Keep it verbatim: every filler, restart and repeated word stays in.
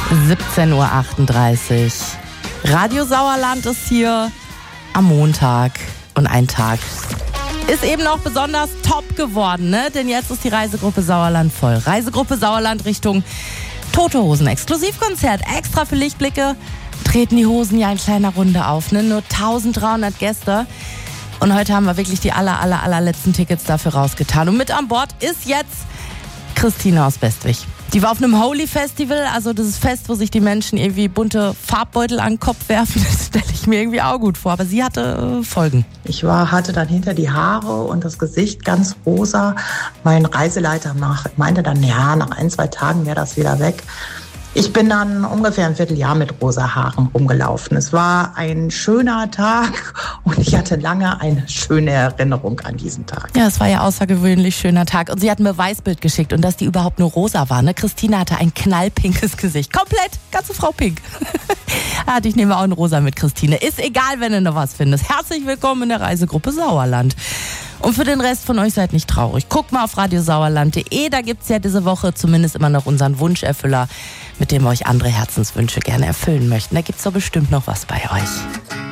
siebzehn Uhr achtunddreißig. Radio Sauerland ist hier am Montag und ein Tag ist eben noch besonders top geworden, ne? Denn jetzt ist die Reisegruppe Sauerland voll. Reisegruppe Sauerland Richtung Tote Hosen Exklusivkonzert. Extra für Lichtblicke treten die Hosen ja in kleiner Runde auf, ne? Nur eintausenddreihundert Gäste. Und heute haben wir wirklich die aller, aller, allerletzten Tickets dafür rausgetan. Und mit an Bord ist jetzt Christine aus Bestwig. Die war auf einem Holy Festival, also das ist Fest, wo sich die Menschen irgendwie bunte Farbbeutel an den Kopf werfen. Das stelle ich mir irgendwie auch gut vor, aber sie hatte äh, Folgen. Ich war, hatte dann hinter die Haare und das Gesicht ganz rosa. Mein Reiseleiter meinte dann, ja, nach ein, zwei Tagen wäre das wieder weg. Ich bin dann ungefähr ein Vierteljahr mit rosa Haaren rumgelaufen. Es war ein schöner Tag und ich hatte lange eine schöne Erinnerung an diesen Tag. Ja, es war ja außergewöhnlich schöner Tag. Und sie hat mir Beweisbild geschickt und dass die überhaupt nur rosa war. Ne? Christine hatte ein knallpinkes Gesicht. Komplett, ganze Frau pink. Also ich nehme auch ein rosa mit, Christine. Ist egal, wenn du noch was findest. Herzlich willkommen in der Reisegruppe Sauerland. Und für den Rest von euch seid nicht traurig. Guckt mal auf radiosauerland punkt de, da gibt's ja diese Woche zumindest immer noch unseren Wunscherfüller, mit dem wir euch andere Herzenswünsche gerne erfüllen möchten. Da gibt's doch bestimmt noch was bei euch.